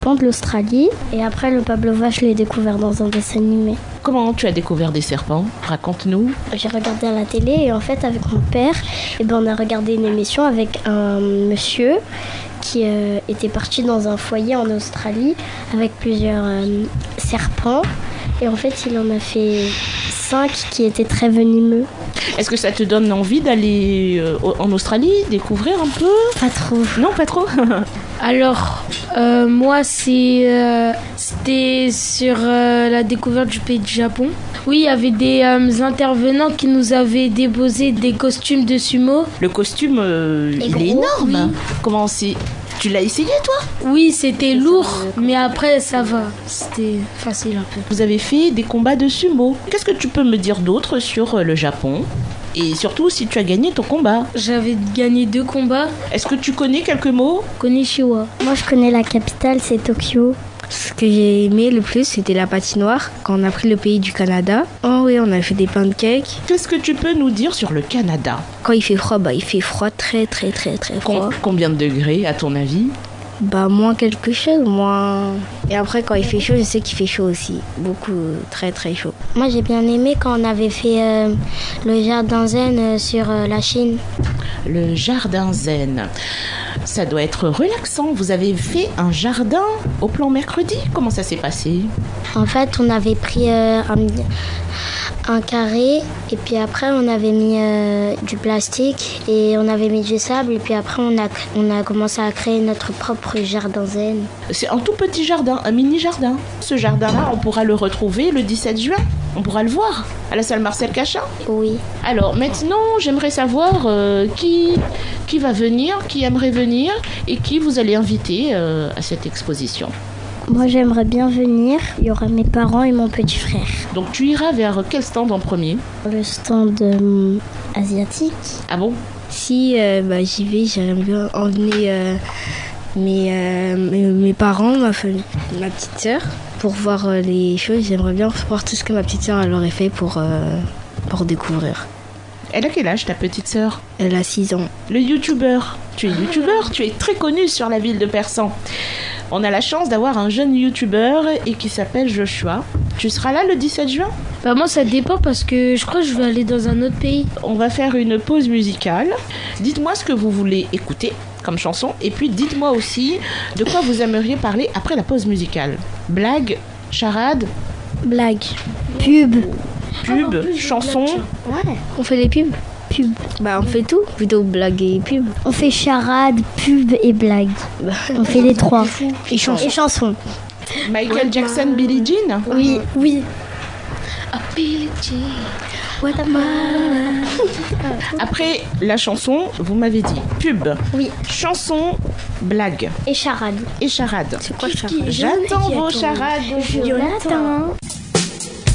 de l'Australie. Et après, le pavlova, je l'ai découvert dans un dessin animé. Comment tu as découvert des serpents? Raconte-nous. J'ai regardé à la télé et en fait, avec mon père, on a regardé une émission avec un monsieur qui était parti dans un foyer en Australie avec plusieurs serpents. Et en fait, il en a fait 5 qui étaient très venimeux. Est-ce que ça te donne envie d'aller en Australie, découvrir un peu? Pas trop. Non, pas trop. Alors, moi, c'était sur la découverte du pays du Japon. Oui, il y avait des intervenants qui nous avaient déposé des costumes de sumo. Le costume, il est énorme. Oui. Comment c'est? Tu l'as essayé, toi? Oui, c'était lourd, mais après, ça va. C'était facile un peu. Vous avez fait des combats de sumo. Qu'est-ce que tu peux me dire d'autre sur le Japon? Et surtout, si tu as gagné ton combat. J'avais gagné 2 combats. Est-ce que tu connais quelques mots? Konnichiwa. Moi, je connais la capitale, c'est Tokyo. Ce que j'ai aimé le plus, c'était la patinoire, quand on a pris le pays du Canada. Oh oui, on a fait des pancakes. Qu'est-ce que tu peux nous dire sur le Canada? Quand il fait froid, il fait froid, très froid. Combien de degrés, à ton avis? Moins quelque chose, moins... Et après, quand il fait chaud, je sais qu'il fait chaud aussi. Beaucoup, très chaud. Moi, j'ai bien aimé quand on avait fait le jardin zen sur la Chine. Le jardin zen. Ça doit être relaxant. Vous avez fait un jardin au plan mercredi? Comment ça s'est passé? En fait, on avait pris un carré et puis après on avait mis du plastique et on avait mis du sable et puis après on a commencé à créer notre propre jardin zen. C'est un tout petit jardin, un mini jardin. Ce jardin-là, on pourra le retrouver le 17 juin. On pourra le voir à la salle Marcel Cachin. Oui. Alors maintenant, j'aimerais savoir qui va venir, qui aimerait venir et qui vous allez inviter à cette exposition. Moi, j'aimerais bien venir. Il y aura mes parents et mon petit frère. Donc tu iras vers quel stand en premier? Le stand asiatique. Ah bon? Si j'y vais, j'aimerais bien emmener mes parents, ma petite sœur, pour voir les choses. J'aimerais bien voir tout ce que ma petite sœur elle aurait fait pour découvrir. Elle a quel âge, ta petite sœur? Elle a 6 ans. Le youtubeur. Tu es youtubeur, tu es très connu sur la ville de Persan. On a la chance d'avoir un jeune youtubeur et qui s'appelle Joshua. Tu seras là le 17 juin? Moi, ça dépend parce que je crois que je vais aller dans un autre pays. On va faire une pause musicale. Dites-moi ce que vous voulez écouter comme chanson et puis dites-moi aussi de quoi vous aimeriez parler après la pause musicale. Blague, charade, blague, pub, chanson. Ouais. On fait les pubs? Pub. On fait tout, plutôt blague et pub. On fait charade, pub et blague. On fait les 3. Et chansons. Michael Jackson, Billie Jean? Oui. Billie Jean. Après la chanson, vous m'avez dit pub, oui, chanson, blague et charade. Et charade. C'est quoi charade? J'attends vos charades, Jonathan.